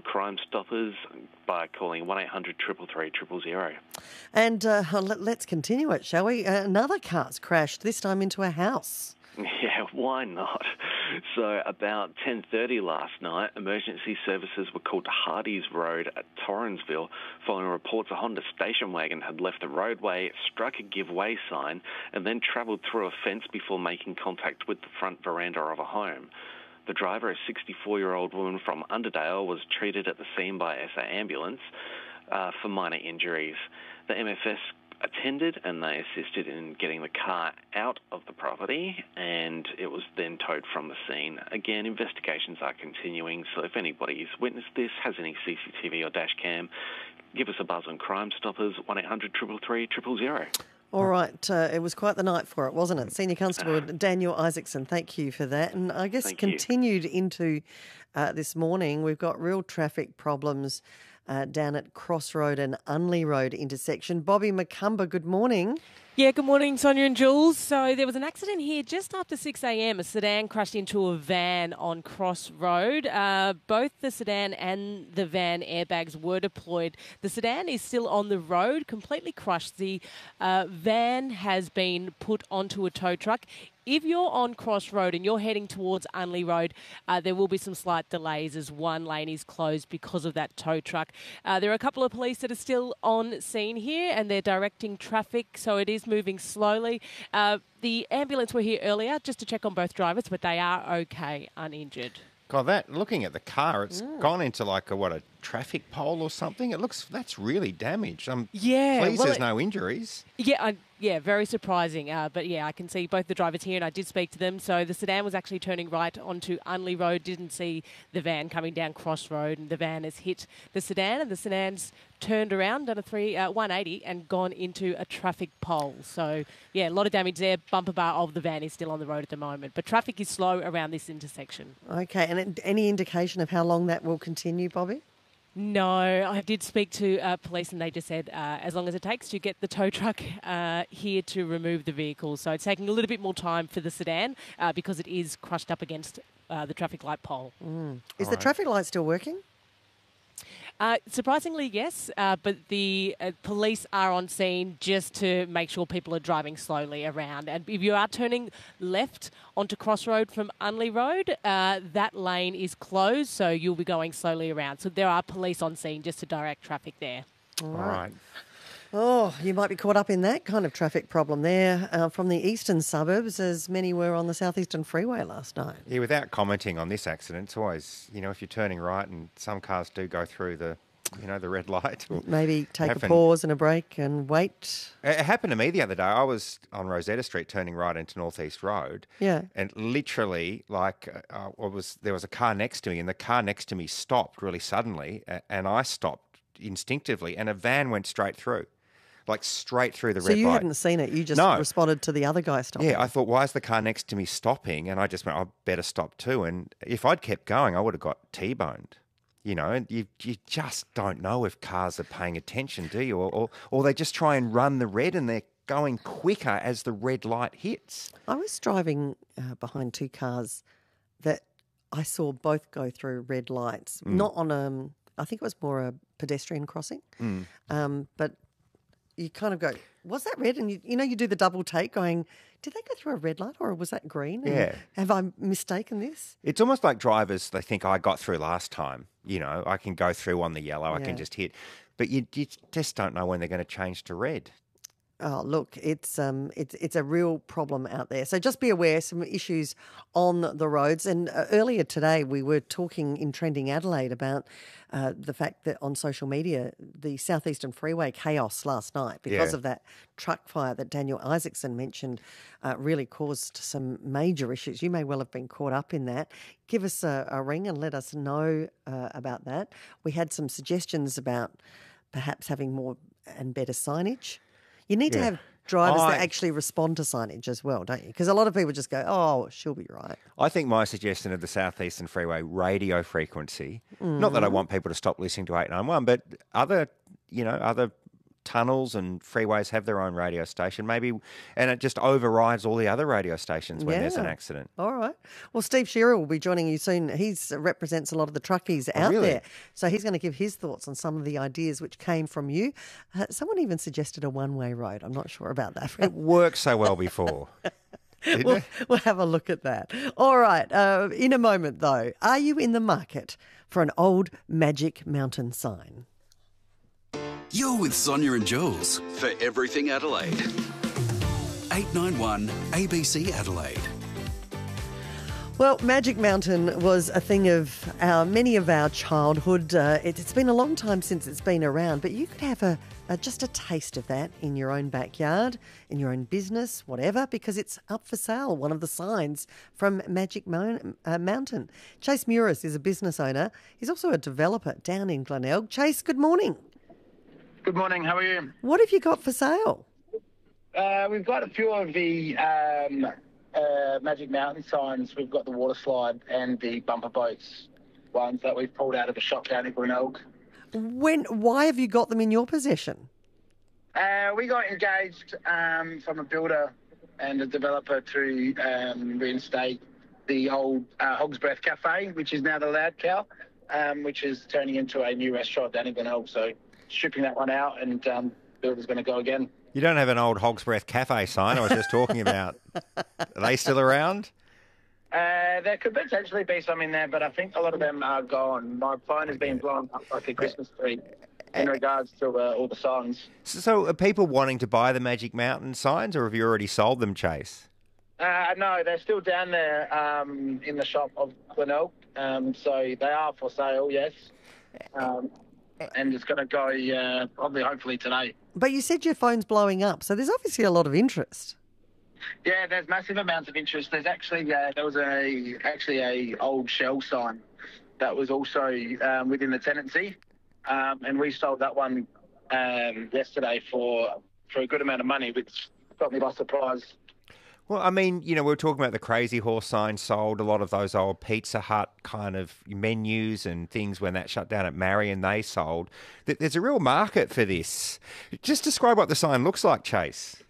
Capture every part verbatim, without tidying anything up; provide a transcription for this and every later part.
Crime Stoppers by calling one eight hundred three three three zero zero. And uh, let, let's continue it, shall we? Uh, another car's crashed, this time into a house. Yeah, why not? So about ten thirty last night, emergency services were called to Hardy's Road at Torrensville following reports a Honda station wagon had left the roadway, struck a give way sign, and then travelled through a fence before making contact with the front veranda of a home. The driver, a sixty-four-year-old woman from Underdale, was treated at the scene by S A ambulance uh, for minor injuries. The M F S attended and they assisted in getting the car out of the property, and it was then towed from the scene. Again, investigations are continuing, so if anybody's witnessed this, has any C C T V or dash cam, give us a buzz on Crime Stoppers, one eight hundred three three three zero zero. All right, uh, it was quite the night for it, wasn't it? Senior Constable Daniel Isaacson, thank you for that. And I guess Thank continued you. into uh, this morning, we've got real traffic problems uh, down at Crossroad and Unley Road intersection. Bobby McCumber, good morning. Yeah, good morning, Sonia and Jules. So there was an accident here just after six a m. A sedan crashed into a van on Cross Road. Uh, both the sedan and the van airbags were deployed. The sedan is still on the road, completely crushed. The uh, van has been put onto a tow truck. If you're on Cross Road and you're heading towards Unley Road, uh, there will be some slight delays as one lane is closed because of that tow truck. Uh, there are a couple of police that are still on scene here and they're directing traffic, so it is moving slowly. Uh, the ambulance were here earlier just to check on both drivers, but they are okay, uninjured. God, that, looking at the car, it's mm. gone into like a, what, a traffic pole or something? It looks, that's really damaged. I'm yeah, pleased well, there's it, no injuries. Yeah, I, yeah, very surprising. Uh, but yeah, I can see both the drivers here and I did speak to them. So the sedan was actually turning right onto Unley Road, didn't see the van coming down Cross Road, and the van has hit the sedan, and the sedan's turned around, done a three, uh, one eighty and gone into a traffic pole. So yeah, a lot of damage there. Bumper bar of the van is still on the road at the moment, but traffic is slow around this intersection. Okay, and any indication of how long that will continue, Bobby? No, I did speak to uh, police and they just said uh, as long as it takes to get the tow truck uh, here to remove the vehicle. So it's taking a little bit more time for the sedan uh, because it is crushed up against uh, the traffic light pole. Mm. Is All the right. traffic light still working? Uh, surprisingly, yes, uh, but the uh, police are on scene just to make sure people are driving slowly around. And if you are turning left onto Cross Road from Unley Road, uh, that lane is closed, so you'll be going slowly around. So there are police on scene just to direct traffic there. All All right. Oh, you might be caught up in that kind of traffic problem there uh, from the eastern suburbs, as many were on the southeastern freeway last night. Yeah, without commenting on this accident, it's always, you know, if you're turning right and some cars do go through the, you know, the red light. Maybe take happen. a pause and a break and wait. It happened to me the other day. I was on Rosetta Street turning right into North East Road. Yeah. And literally, like, uh, I was there was a car next to me, and the car next to me stopped really suddenly, and I stopped instinctively, and a van went straight through. Like straight through the so red light. So you hadn't seen it, you just no. responded to the other guy stopping. Yeah, I thought, why is the car next to me stopping? And I just went, I better stop too. And if I'd kept going, I would have got T-boned. You know, and you you just don't know if cars are paying attention, do you? Or, or, or they just try and run the red and they're going quicker as the red light hits. I was driving uh, behind two cars that I saw both go through red lights, mm. not on a, I think it was more a pedestrian crossing, mm. um, but you kind of go, was that red? And you, you know, you do the double take going, did they go through a red light or was that green? And yeah. Have I mistaken this? It's almost like drivers, they think I got through last time. You know, I can go through on the yellow, I yeah. can just hit. But you, you just don't know when they're going to change to red. Oh, look, it's um, it's it's a real problem out there. So just be aware, some issues on the roads. And uh, earlier today, we were talking in Trending Adelaide about uh, the fact that on social media, the Southeastern Freeway chaos last night because yeah. of that truck fire that Daniel Isaacson mentioned uh, really caused some major issues. You may well have been caught up in that. Give us a, a ring and let us know uh, about that. We had some suggestions about perhaps having more and better signage. You need yeah. to have drivers I, that actually respond to signage as well, don't you? Because a lot of people just go, oh, she'll be right. I think my suggestion of the Southeastern Freeway radio frequency, mm. not that I want people to stop listening to eight nine one, but other, you know, other tunnels and freeways have their own radio station, maybe, and it just overrides all the other radio stations when Yeah. there's an accident. All right. Well, Steve Shearer will be joining you soon. He represents a lot of the truckies out really? there. So he's going to give his thoughts on some of the ideas which came from you. Uh, someone even suggested a one-way road. I'm not sure about that. It worked so well before. Didn't We'll, it? we'll have a look at that. All right. Uh, in a moment, though, are you in the market for an old Magic Mountain sign? You're with Sonia and Jules for Everything Adelaide. eight nine one A B C Adelaide. Well, Magic Mountain was a thing of our, many of our childhood. Uh, it, it's been a long time since it's been around, but you could have a, a just a taste of that in your own backyard, in your own business, whatever, because it's up for sale, one of the signs from Magic Mo- uh, Mountain. Chase Muris is a business owner. He's also a developer down in Glenelg. Chase, good morning. Good morning, how are you? What have you got for sale? Uh, we've got a few of the um, uh, Magic Mountain signs. We've got the water slide and the bumper boats ones that we've pulled out of the shop down in Glenelg. When? Why have you got them in your possession? Uh, we got engaged um, from a builder and a developer to um, reinstate the old uh, Hog's Breath Cafe, which is now the Loud Cow, um, which is turning into a new restaurant down in Glenelg. So stripping that one out, and um, builder's going to go again. You don't have an old Hog's Breath Cafe sign I was just talking about. Are they still around? Uh, there could potentially be some in there, but I think a lot of them are gone. My phone has been blown up like a Christmas tree in regards to uh, all the signs. So are people wanting to buy the Magic Mountain signs, or have you already sold them, Chase? Uh, no, they're still down there um, in the shop of Glenelg, um, so they are for sale, yes. Um, and it's going to go uh, probably, hopefully today. But you said your phone's blowing up, so there's obviously a lot of interest. Yeah, there's massive amounts of interest. There's actually uh, there was a actually a old Shell sign that was also um, within the tenancy, um, and we sold that one um, yesterday for for a good amount of money, which got me by surprise. Well, I mean, you know, we were talking about the Crazy Horse sign sold, a lot of those old Pizza Hut kind of menus and things when that shut down at Marion, they sold. There's a real market for this. Just describe what the sign looks like, Chase.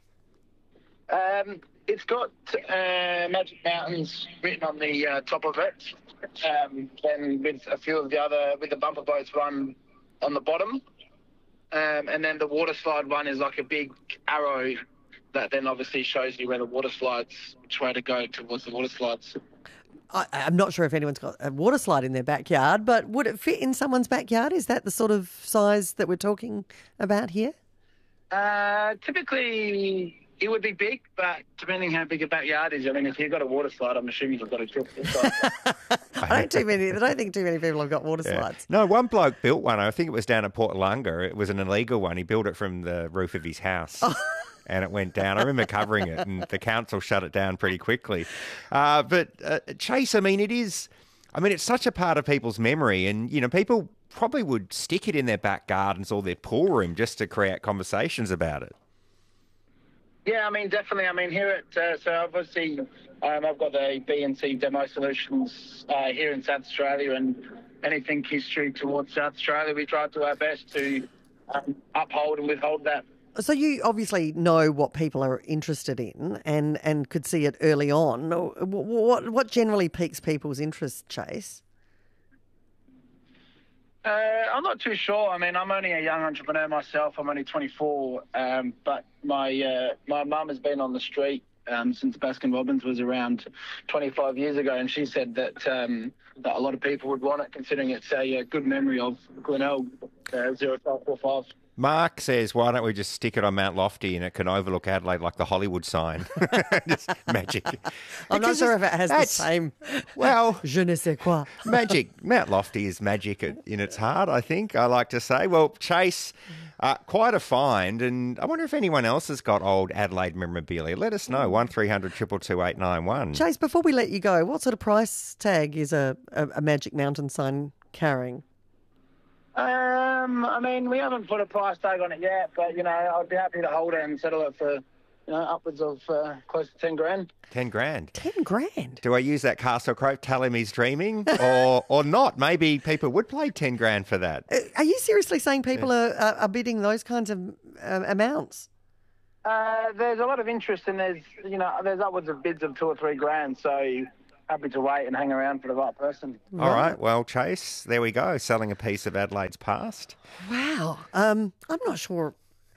Um, it's got uh, Magic Mountains written on the uh, top of it, um, then with a few of the other, with the bumper boats one on the bottom, um, and then the water slide one is like a big arrow that then obviously shows you where the water slides, which way to go towards the water slides. I, I'm not sure if anyone's got a water slide in their backyard, but would it fit in someone's backyard? Is that the sort of size that we're talking about here? Uh, typically, it would be big, but depending how big your backyard is, I mean, if you've got a water slide, I'm assuming you've got a trip. I don't too many. I don't think too many people have got water Yeah. slides. No, one bloke built one. I think it was down at Port Lunga. It was an illegal one. He built it from the roof of his house. And it went down. I remember covering it, and the council shut it down pretty quickly. Uh, but uh, Chase, I mean, it is. I mean, it's such a part of people's memory, and you know, people probably would stick it in their back gardens or their pool room just to create conversations about it. Yeah, I mean, definitely. I mean, here at uh, so obviously, um, I've got the B and C Demo Solutions uh, here in South Australia, and anything history towards South Australia, we try to do our best to um, uphold and withhold that. So you obviously know what people are interested in and, and could see it early on. What what generally piques people's interest, Chase? Uh, I'm not too sure. I mean, I'm only a young entrepreneur myself. I'm only twenty-four, um, but my uh, my mum has been on the street um, since Baskin Robbins was around twenty-five years ago, and she said that um, that a lot of people would want it, considering it's a, a good memory of Glenelg uh, zero five four five. Mark says, why don't we just stick it on Mount Lofty and it can overlook Adelaide like the Hollywood sign? Just magic. I'm not Because sure if it has the that's- same. Well, Je ne sais quoi. magic. Mount Lofty is magic at- in its heart, I think, I like to say. Well, Chase, uh, quite a find. And I wonder if anyone else has got old Adelaide memorabilia. Let us know. one three hundred two two two eight nine one. Chase, before we let you go, what sort of price tag is a, a, a Magic Mountain sign carrying? Um, I mean, we haven't put a price tag on it yet, but, you know, I'd be happy to hold it and settle it for you know, upwards of uh, close to ten grand. Ten grand. Ten grand. Do I use that Castle Crowe, tell him he's dreaming, or or not? Maybe people would play ten grand for that. Uh, Are you seriously saying people are, are, are bidding those kinds of uh, amounts? Uh, there's a lot of interest, and there's you know there's upwards of bids of two or three grand. So happy to wait and hang around for the right person. All right. Well, Chase, there we go. Selling a piece of Adelaide's past. Wow. Um, I'm not sure.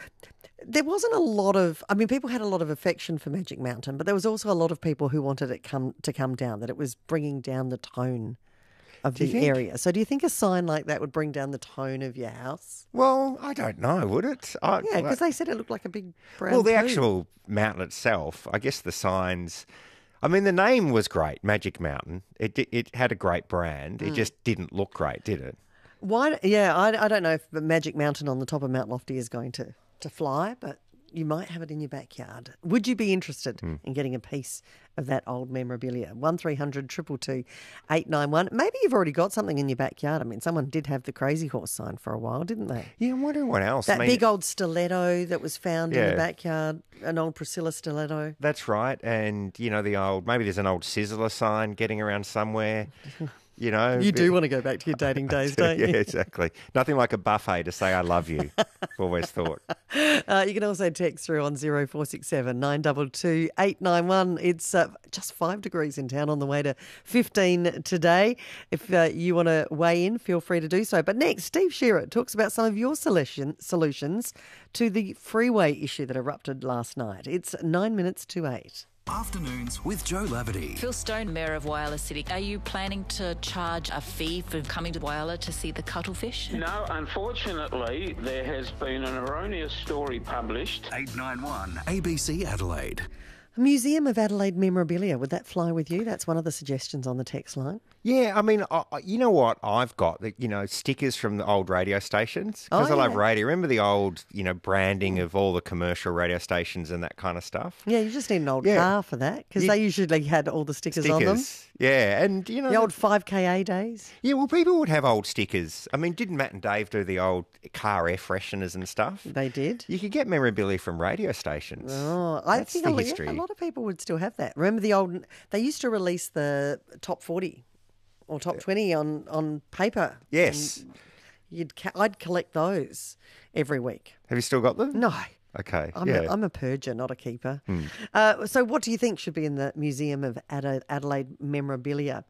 There wasn't a lot of, I mean, people had a lot of affection for Magic Mountain, but there was also a lot of people who wanted it come to come down, that it was bringing down the tone of Do you the think? area. So do you think a sign like that would bring down the tone of your house? Well, I don't know, would it? I, Yeah, because they said it looked like a big brown Well, the poo. actual mountain itself, I guess the signs. I mean, the name was great, Magic Mountain. It di- it had a great brand. Mm. It just didn't look great, did it? Why? Yeah, I, I don't know if the Magic Mountain on the top of Mount Lofty is going to, to fly, but you might have it in your backyard. Would you be interested Hmm. in getting a piece of that old memorabilia? one three hundred two two two eight nine one. Maybe you've already got something in your backyard. I mean, someone did have the Crazy Horse sign for a while, didn't they? Yeah, I'm wondering what else. That I mean, big old stiletto that was found in Yeah. the backyard, an old Priscilla stiletto. That's right. And, you know, the old, maybe there's an old Sizzler sign getting around somewhere. You know, You do want to go back to your dating days, don't yeah, you? exactly. Nothing like a buffet to say I love you. I've always thought. Uh, you can also text through on zero four six seven nine two two eight nine one. It's uh, just five degrees in town, on the way to fifteen today. If uh, you want to weigh in, feel free to do so. But next, Steve Shearer talks about some of your solution, solutions to the freeway issue that erupted last night. It's nine minutes to eight. Afternoons with Joe Laverty. Phil Stone, Mayor of Whyalla City, are you planning to charge a fee for coming to Whyalla to see the cuttlefish? No, unfortunately, there has been an erroneous story published. eight nine one A B C Adelaide. A Museum of Adelaide memorabilia, would that fly with you? That's one of the suggestions on the text line. Yeah, I mean, I, I- you know what I've got? The, you know, stickers from the old radio stations. Because Oh, I love yeah. radio. Remember the old, you know, branding of all the commercial radio stations and that kind of stuff? Yeah, you just need an old Yeah. car for that, because You- they usually had all the stickers, on them. Stickers. Yeah, and, you know... The old five K A days. Yeah, well, people would have old stickers. I mean, didn't Matt and Dave do the old car air fresheners and stuff? They did. You could get memorabilia from radio stations. Oh, I That's think the a, lot- history. a lot of people would still have that. Remember the old? They used to release the top forty or top twenty on, on paper. Yes. And you'd ca- I'd collect those every week. Have you still got them? No, Okay, I'm, yeah. a, I'm a purger, not a keeper. Uh, so, what do you think should be in the Museum of Ade- Adelaide memorabilia?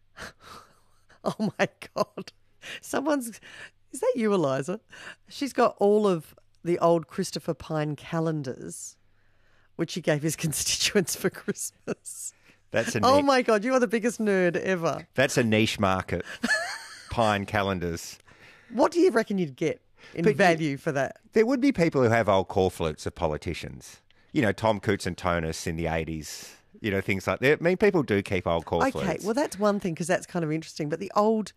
Oh my God! Someone's is that you, Eliza? She's got all of the old Christopher Pine calendars, which he gave his constituents for Christmas. That's a Oh ni- my God, you are the biggest nerd ever. That's a niche market. Pine calendars. What do you reckon you'd get in But you- value for that? There would be people who have old call flutes of politicians. You know, Tom Coots and Tonus in the eighties. You know, things like that. I mean, people do keep old call Okay, flutes. well, that's one thing because that's kind of interesting. But the old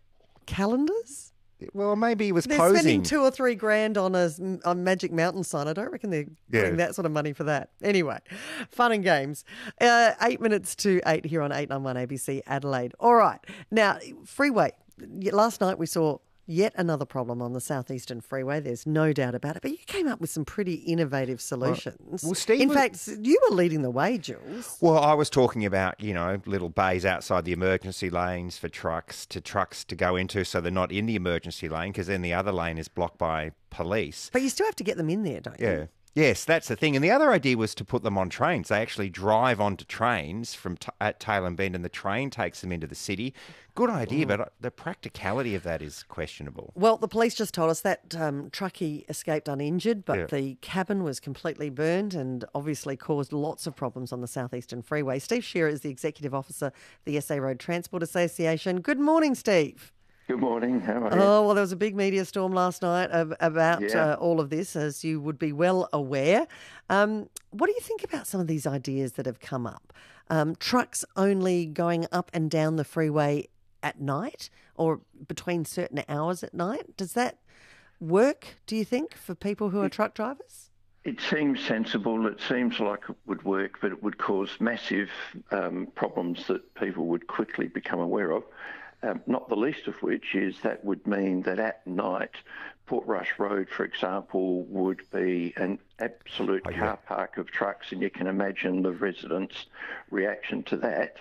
calendars? Well, maybe he was They're posing. spending two or three grand on a, a Magic Mountain sign. I don't reckon they're Yeah. getting that sort of money for that. Anyway, fun and games. Uh, eight minutes to eight here on eight ninety-one A B C Adelaide. All right. Now, freeway. Last night we saw yet another problem on the southeastern freeway. There's no doubt about it. But you came up with some pretty innovative solutions. well, Steve In was- fact, you were leading the way, Jules. Well, I was talking about, you know, little bays outside the emergency lanes for trucks to trucks to go into so they're not in the emergency lane because then the other lane is blocked by police. But you still have to get them in there, don't you? Yeah. Yes, that's the thing. And the other idea was to put them on trains. They actually drive onto trains from t- at Taylor and Bend and the train takes them into the city. Good idea, but the practicality of that is questionable. Well, the police just told us that um, truckie escaped uninjured, but Yeah. the cabin was completely burned and obviously caused lots of problems on the southeastern freeway. Steve Shearer is the executive officer of the S A Road Transport Association. Good morning, Steve. Good morning. How are you? Oh, well, there was a big media storm last night ab- about Yeah. uh, all of this, as you would be well aware. Um, what do you think about some of these ideas that have come up? Um, trucks only going up and down the freeway at night or between certain hours at night. Does that work, do you think, for people who are truck drivers? It seems sensible. It seems like it would work, but it would cause massive um, problems that people would quickly become aware of. Um, not the least of which is that would mean that at night, Portrush Road, for example, would be an absolute Oh, yeah. car park of trucks, and you can imagine the residents' reaction to that.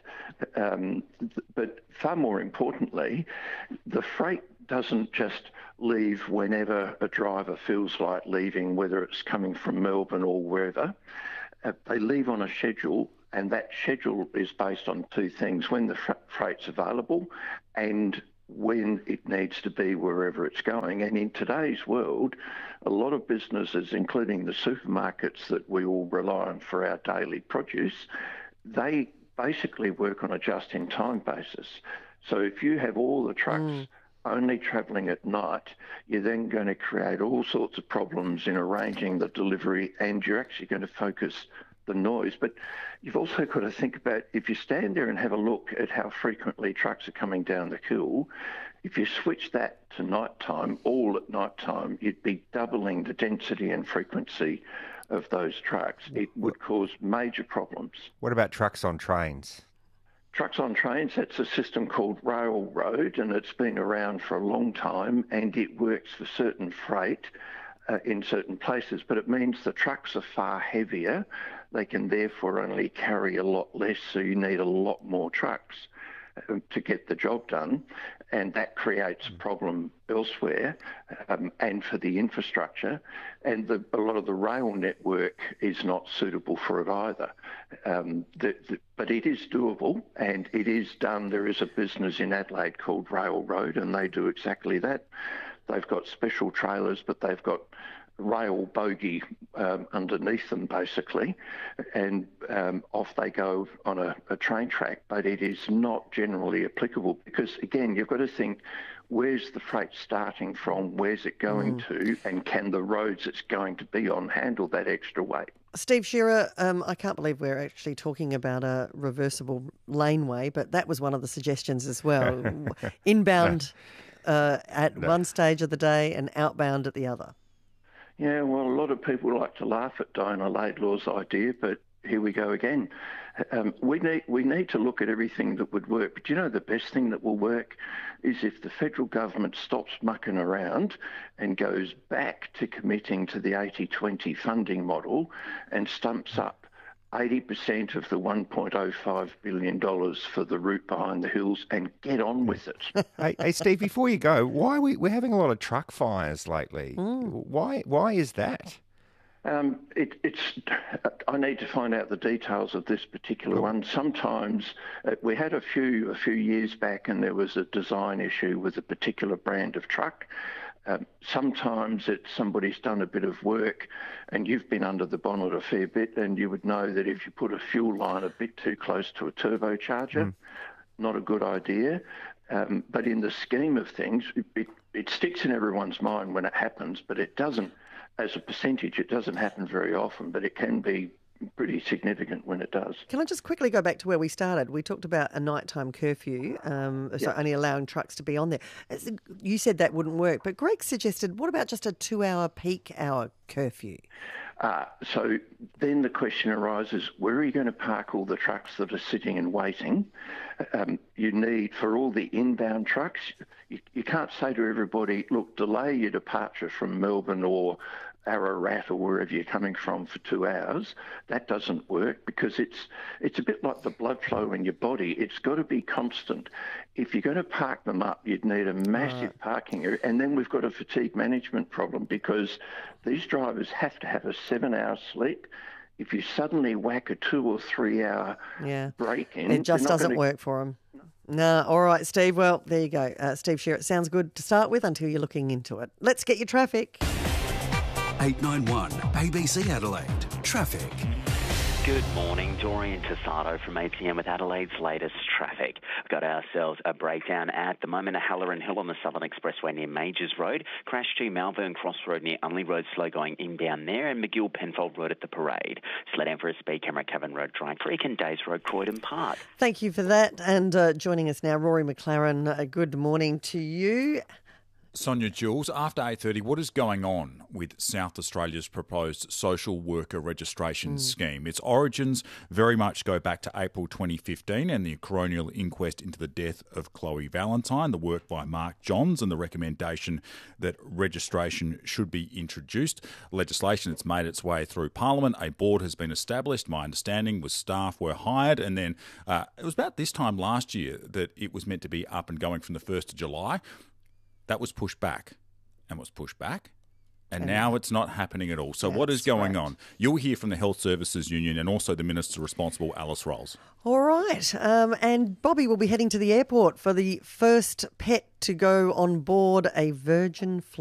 Um, th- but far more importantly, the freight doesn't just leave whenever a driver feels like leaving, whether it's coming from Melbourne or wherever. Uh, they leave on a schedule, and that schedule is based on two things: when the fr- freight's available and when it needs to be wherever it's going. And in today's world, a lot of businesses, including the supermarkets that we all rely on for our daily produce, they basically work on a just-in-time basis. So if you have all the trucks mm. only travelling at night, you're then going to create all sorts of problems in arranging the delivery, and you're actually going to focus the noise. But you've also got to think about, if you stand there and have a look at how frequently trucks are coming down the hill, if you switch that to night time, all at night time, you'd be doubling the density and frequency of those trucks. It would cause major problems. What about trucks on trains? Trucks on trains, that's a system called Railroad, and it's been around for a long time, and it works for certain freight uh, in certain places, but it means the trucks are far heavier. They can therefore only carry a lot less, so you need a lot more trucks uh, to get the job done, and that creates a problem elsewhere um, and for the infrastructure, and the, a lot of the rail network is not suitable for it either. Um, the, the, but it is doable, and it is done. There is a business in Adelaide called Railroad, and they do exactly that. They've got special trailers, but they've got rail bogie um, underneath them, basically, and um, off they go on a, a train track. But it is not generally applicable because, again, you've got to think, where's the freight starting from, where's it going mm. to, and can the roads it's going to be on handle that extra weight? Steve Shearer, um, I can't believe we're actually talking about a reversible laneway, but that was one of the suggestions as well. Inbound uh, at no. one stage of the day and outbound at the other. Yeah, well, a lot of people like to laugh at Diana Laidlaw's idea, but here we go again. Um, we need we need to look at everything that would work. But you know, the best thing that will work is if the federal government stops mucking around and goes back to committing to the eighty twenty funding model and stumps up eighty percent of the one point oh five billion dollars for the route behind the hills and get on with it. hey, hey, Steve, before you go, why are we, we're having a lot of truck fires lately? Mm. Why Why is that? Um, it, it's. I need to find out the details of this particular oh. one. Sometimes uh, we had a few a few years back, and there was a design issue with a particular brand of truck. Um, sometimes it's somebody's done a bit of work, and you've been under the bonnet a fair bit, and you would know that if you put a fuel line a bit too close to a turbocharger, mm. not a good idea. Um, but in the scheme of things, it, it, it sticks in everyone's mind when it happens, but it doesn't. As a percentage, it doesn't happen very often, but it can be pretty significant when it does. Can I just quickly go back to where we started? We talked about a nighttime curfew, um, so yep. only allowing trucks to be on there. You said that wouldn't work, but Greg suggested, what about just a two-hour peak hour curfew? Uh, so then the question arises, where are you going to park all the trucks that are sitting and waiting? Um, you need, for all the inbound trucks, you, you can't say to everybody, look, delay your departure from Melbourne or Ararat or wherever you're coming from for two hours. That doesn't work because it's it's a bit like the blood flow in your body. It's got to be constant. If you're going to park them up, you'd need a massive right. parking area. And then we've got a fatigue management problem because these drivers have to have a seven-hour sleep. If you suddenly whack a two or three hour yeah. break in, it just doesn't gonna... work for them. No. All right, Steve. Well, there you go. Uh, Steve Shearer, it sounds good to start with until you're looking into it. Let's get your traffic. eight nine one A B C Adelaide. Traffic. Good morning, Dorian Tassado from A P M with Adelaide's latest traffic. We've got ourselves a breakdown at the moment at Halloran Hill on the Southern Expressway near Majors Road, crash to Malvern Cross Road near Unley Road, slow going inbound there, and McGill Penfold Road at the Parade. Slow down for a speed camera, Cavan Road, Dry Creek, and Days Road, Croydon Park. Thank you for that. And uh, joining us now, Rory McLaren. Uh, good morning to you. Sonia Jules, after eight thirty, what is going on with South Australia's proposed social worker registration mm. scheme? Its origins very much go back to April twenty fifteen and the coronial inquest into the death of Chloe Valentine, the work by Mark Johns and the recommendation that registration should be introduced. Legislation that's made its way through Parliament. A board has been established. My understanding was staff were hired, and then uh, it was about this time last year that it was meant to be up and going from the first of July. That was pushed back and was pushed back, and okay. now it's not happening at all. So That's what is going right. on? You'll hear from the Health Services Union and also the Minister responsible, Alice Rolls. All right. Um, and Bobby will be heading to the airport for the first pet to go on board a Virgin flight.